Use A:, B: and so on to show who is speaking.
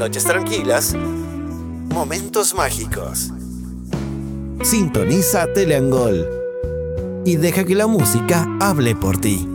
A: noches tranquilas, momentos mágicos.
B: Sintoniza Teleangol y deja que la música hable por ti.